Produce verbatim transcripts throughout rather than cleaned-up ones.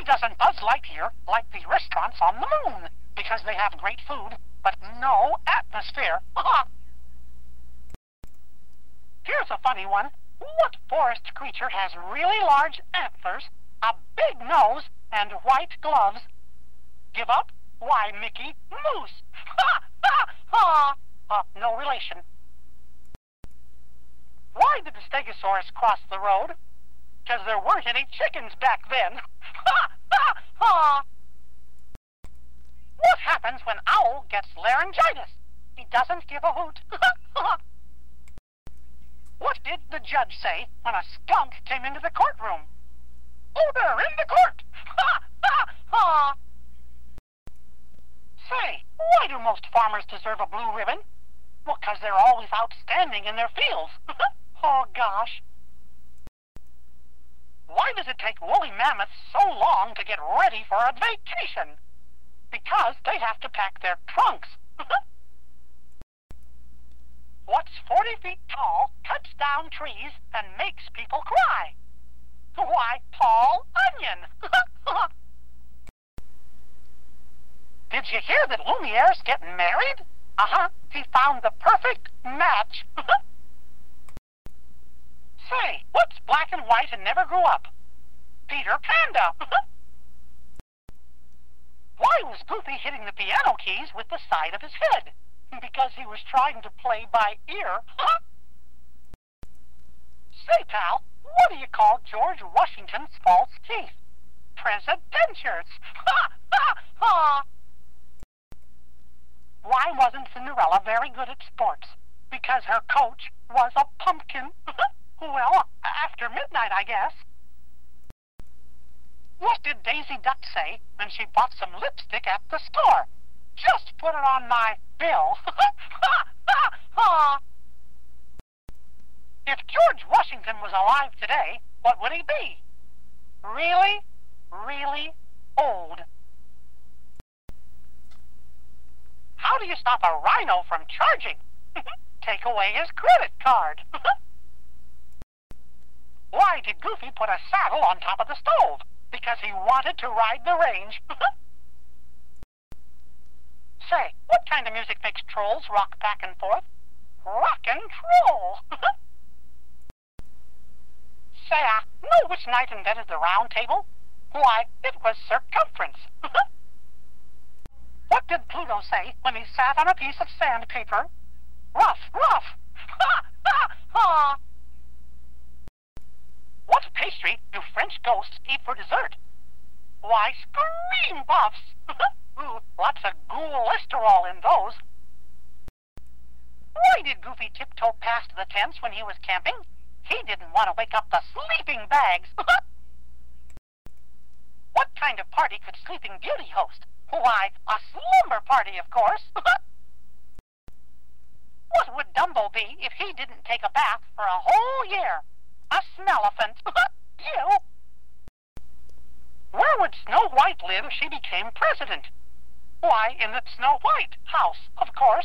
Why doesn't Buzz Lightyear like the restaurants on the moon? Because they have great food, but no atmosphere. Here's a funny one. What forest creature has really large antlers, a big nose, and white gloves? Give up? Why, Mickey Mouse. Ha! Ha! Ha! Uh, no relation. Why did the Stegosaurus cross the road? Because there weren't any chickens back then. Ha! Ha! Ha! What happens when Owl gets laryngitis? He doesn't give a hoot. What did the judge say when a skunk came into the courtroom? Order in the court! Ha! Ha! Ha! Say, why do most farmers deserve a blue ribbon? Well, because they're always outstanding in their fields. Oh, gosh. Why does it take woolly mammoths so long to get ready for a vacation? Because they have to pack their trunks. What's forty feet tall, cuts down trees, and makes people cry? Why, Paul Onion. Did you hear that Lumiere's getting married? Uh-huh, he found the perfect match. Say, what's black and white and never grew up? Peter Panda. Why was Goofy hitting the piano keys with the side of his head? Because he was trying to play by ear. Say, pal, what do you call George Washington's false teeth? Presidentures. Ha! Ha! Ha! Why wasn't Cinderella very good at sports? Because her coach was a pumpkin. Well, after midnight, I guess. What did Daisy Duck say when she bought some lipstick at the store? Just put it on my bill. If George Washington was alive today, what would he be? Really, really old. How do you stop a rhino from charging? Take away his credit card. Why did Goofy put a saddle on top of the stove? Because he wanted to ride the range. Say, what kind of music makes trolls rock back and forth? Rock and roll. Say, I know which knight invented the round table? Why, it was circumference. What did Pluto say when he sat on a piece of sandpaper? Rough, rough. Ha! Ha! Ha! What pastry do French ghosts eat for dessert? Why, scream puffs. Ooh, lots of cholesterol in those. Why did Goofy tiptoe past the tents when he was camping? He didn't want to wake up the sleeping bags. What kind of party could Sleeping Beauty host? Why, a slumber party, of course. What would Dumbo be if he didn't take a bath for a whole year? A smell-elephant. You. Where would Snow White live if she became president? Why, in the Snow White house, of course.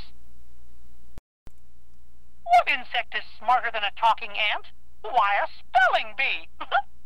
What insect is smarter than a talking ant? Why, a spelling bee.